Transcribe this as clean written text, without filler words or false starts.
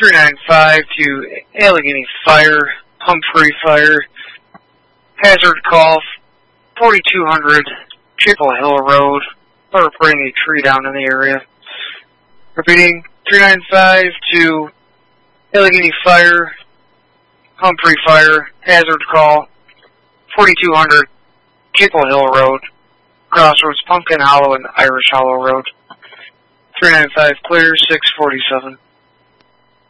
395 to Allegheny Fire, Humphrey Fire, hazard call 4200 Chapel Hill Road, or bring a tree down in the area. Repeating, 395 to Allegheny Fire, Humphrey Fire, hazard call 4200 Chapel Hill Road, crossroads Pumpkin Hollow and Irish Hollow Road. 395 clear, 647.